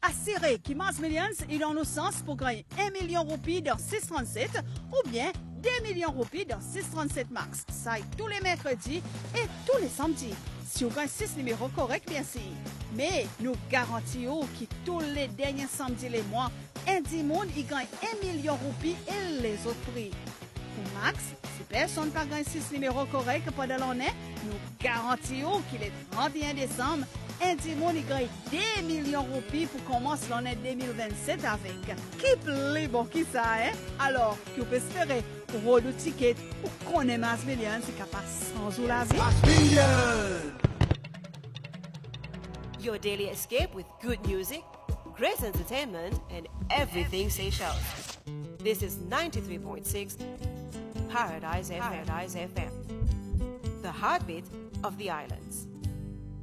assuré que Mars Millions est dans nos sens pour gagner 1 million de roupies dans 637 ou bien 2 millions de roupies dans 637 Max. Ça est tous les mercredis et tous les samedis. Si vous gagnez 6 numéros corrects, bien sûr. Mais nous garantissons que tous les derniers samedis les mois, un monde il gagne 1 million de roupies et les autres prix. Pour Max, si personne n'a pas gagné 6 numéros corrects pendant l'année, nous garantissons qu'il est 31 décembre, un monde il gagne 2 millions de roupies pour commencer l'année 2027 avec. Qui plaît bon qui ça, hein? Alors, que vous pouvez espérer pour le ticket pour qu'on ait Mars Millions, c'est capable sans ou la vie. Mars Millions! Your daily escape with good music, great entertainment, and everything Seychelles. This is 93.6 Paradise FM. The heartbeat of the islands.